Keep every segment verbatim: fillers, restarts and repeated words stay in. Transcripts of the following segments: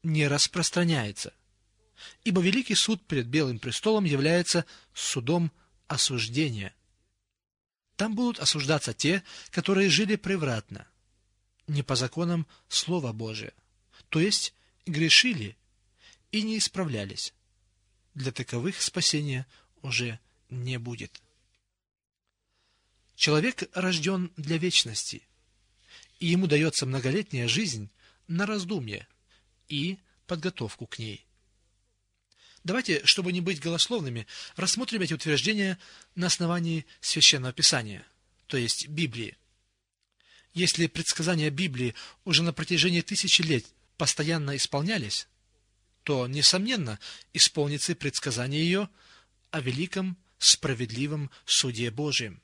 не распространяется, ибо Великий суд перед Белым престолом является судом осуждения. Там будут осуждаться те, которые жили превратно, не по законам Слова Божия, то есть грешили и не исправлялись. Для таковых спасения уже не будет. Человек рожден для вечности, и ему дается многолетняя жизнь на раздумье и подготовку к ней. Давайте, чтобы не быть голословными, рассмотрим эти утверждения на основании Священного Писания, то есть Библии. Если предсказания Библии уже на протяжении тысячи лет постоянно исполнялись, то, несомненно, исполнится и предсказание ее о великом справедливом суде Божьем.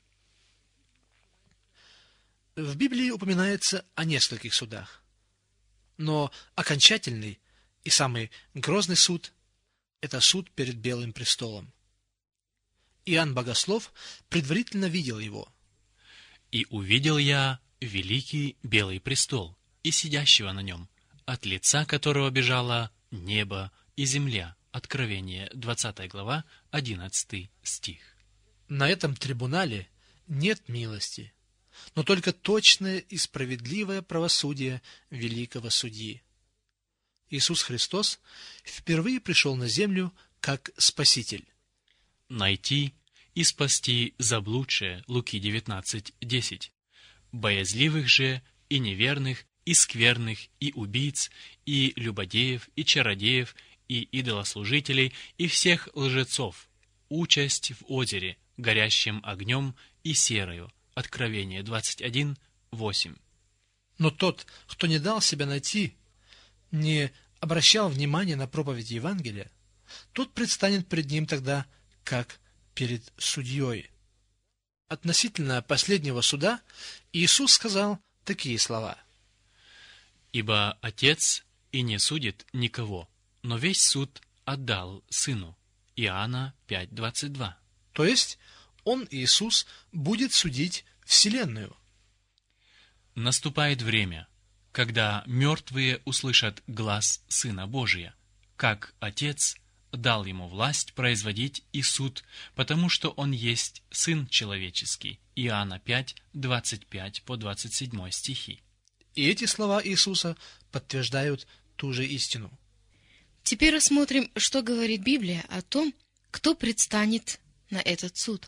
В Библии упоминается о нескольких судах, но окончательный и самый грозный суд – это суд перед Белым престолом. Иоанн Богослов предварительно видел его. «И увидел я великий белый престол, и сидящего на нем, от лица которого бежало небо и земля». Откровение, двадцатая глава, одиннадцатый стих. На этом трибунале нет милости, но только точное и справедливое правосудие великого судьи. Иисус Христос впервые пришел на землю как Спаситель. Найти и спасти заблудшие, Луки девятнадцать десять. Боязливых же и неверных, и скверных, и убийц, и любодеев, и чародеев, и идолослужителей, и всех лжецов, участь в озере, горящим огнем и серою. Откровение двадцать один восемь. Но тот, кто не дал себя найти, не обращал внимания на проповедь Евангелия, тот предстанет перед ним тогда, как перед судьей. Относительно последнего суда Иисус сказал такие слова: «Ибо Отец и не судит никого, но весь суд отдал Сыну». Иоанна пять двадцать два. То есть Он, Иисус, будет судить вселенную. Наступает время, когда мертвые услышат глас Сына Божия, как Отец дал Ему власть производить и суд, потому что Он есть Сын человеческий. Иоанна пять двадцать пять по двадцать семь стихи. И эти слова Иисуса подтверждают ту же истину. Теперь рассмотрим, что говорит Библия о том, кто предстанет на этот суд.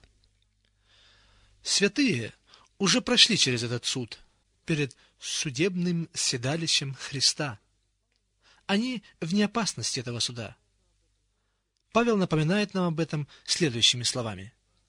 Святые уже прошли через этот суд, перед судебным седалищем Христа. Они вне опасности этого суда. Павел напоминает нам об этом следующими словами: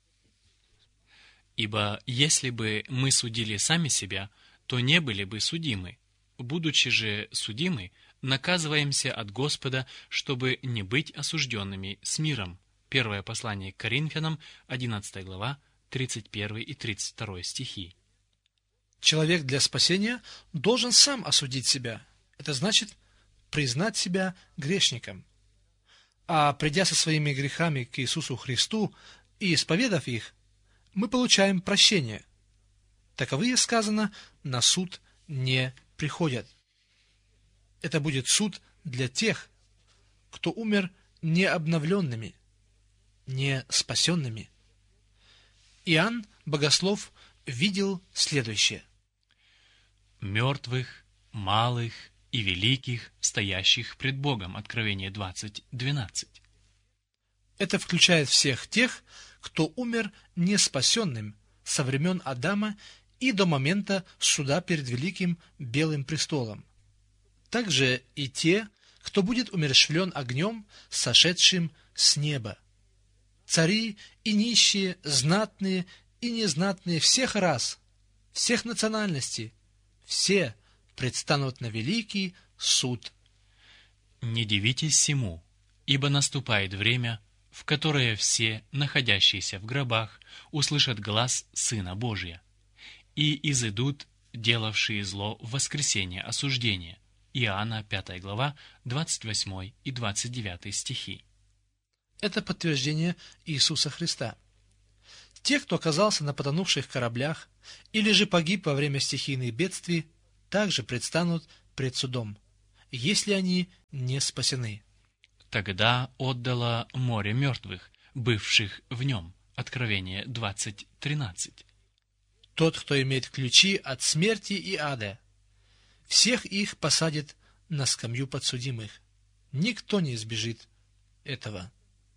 «Ибо если бы мы судили сами себя, то не были бы судимы. Будучи же судимы, наказываемся от Господа, чтобы не быть осужденными с миром». Первое послание к Коринфянам, одиннадцатая глава, тридцать первый и тридцать второй стихи. Человек для спасения должен сам осудить себя. Это значит признать себя грешником. А придя со своими грехами к Иисусу Христу и исповедав их, мы получаем прощение. Таковые, сказано, на суд не приходят. Это будет суд для тех, кто умер необновленными, не спасенными. Иоанн Богослов видел следующее: «Мертвых, малых и великих, стоящих пред Богом». Откровение двадцать двенадцать. Это включает всех тех, кто умер неспасенным со времен Адама и до момента суда перед великим белым престолом. Также и те, кто будет умерщвлен огнем, сошедшим с неба. Цари и нищие, знатные и незнатные всех рас, всех национальностей, все предстанут на великий суд. «Не дивитесь сему, ибо наступает время, в которое все, находящиеся в гробах, услышат глас Сына Божия, и изыдут, делавшие зло в воскресение осуждения». Иоанна пятая глава, двадцать восьмой и двадцать девятый стихи. Это подтверждение Иисуса Христа. Те, кто оказался на потонувших кораблях или же погиб во время стихийных бедствий, также предстанут пред судом. если они не спасены. Тогда отдало море мертвых, бывших в нем. Откровение двадцать тринадцать. Тот, кто имеет ключи от смерти и ада, всех их посадит на скамью подсудимых. Никто не избежит этого.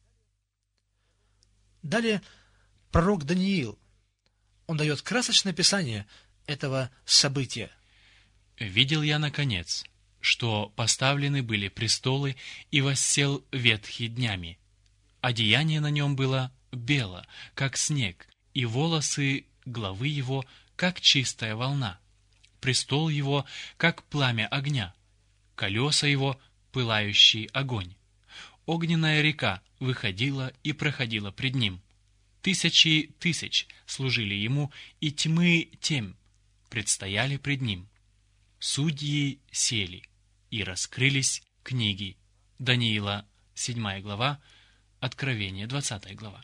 Далее пророк Даниил. Он дает красочное описание этого события. «Видел я, наконец, что поставлены были престолы, и воссел ветхий днями. Одеяние на нем было бело, как снег, и волосы главы его, как чистая волна. Престол его, как пламя огня, колеса его, пылающий огонь. Огненная река выходила и проходила пред ним. Тысячи тысяч служили ему, и тьмы тем предстояли пред ним. Судьи сели, и раскрылись книги». Даниила, седьмая глава, Откровение, двадцатая глава.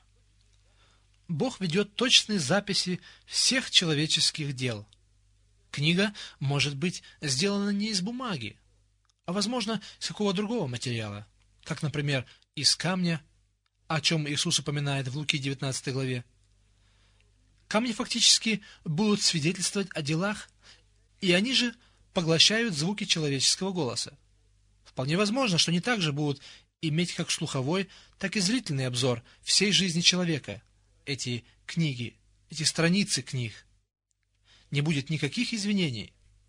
Бог ведет точные записи всех человеческих дел. Книга может быть сделана не из бумаги, а, возможно, из какого другого материала, как, например, из камня, о чем Иисус упоминает в Луки девятнадцатой главе. Камни фактически будут свидетельствовать о делах, и они же поглощают звуки человеческого голоса. Вполне возможно, что они также будут иметь как слуховой, так и зрительный обзор всей жизни человека, эти книги, эти страницы книг. Не будет никаких извинений.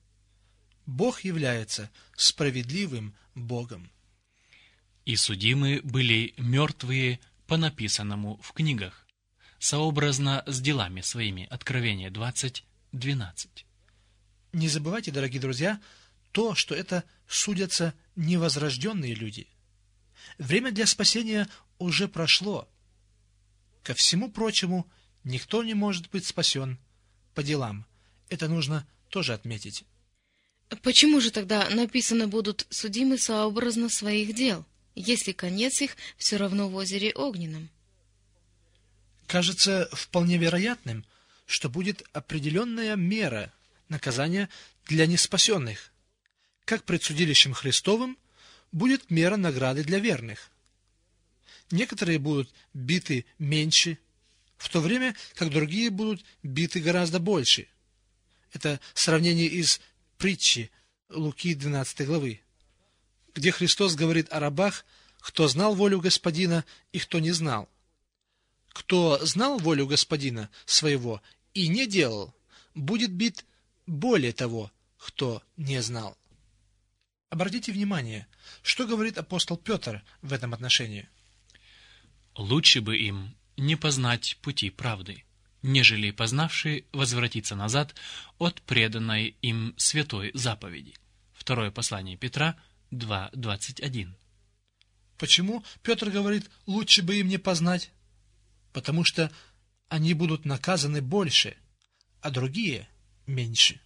Бог является справедливым Богом. «И судимы были мертвые по написанному в книгах, сообразно с делами своими». Откровение двадцать двенадцать. Не забывайте, дорогие друзья, то, что это судятся невозрожденные люди. Время для спасения уже прошло. Ко всему прочему, никто не может быть спасен по делам. Это нужно тоже отметить. Почему же тогда написано будут судимы сообразно своих дел, если конец их все равно в озере огненном? Кажется вполне вероятным, что будет определенная мера наказания для неспасенных. Как пред судилищем Христовым будет мера награды для верных. Некоторые будут биты меньше, в то время как другие будут биты гораздо больше. Это сравнение из притчи Луки двенадцатой главы, где Христос говорит о рабах, кто знал волю Господина и кто не знал. Кто знал волю Господина своего и не делал, будет бит более того, кто не знал. Обратите внимание, что говорит апостол Петр в этом отношении. «Лучше бы им не познать пути правды, нежели познавши возвратиться назад от преданной им святой заповеди». Второе послание Петра два двадцать один. Почему Петр говорит, лучше бы им не познать? Потому что они будут наказаны больше, а другие меньше.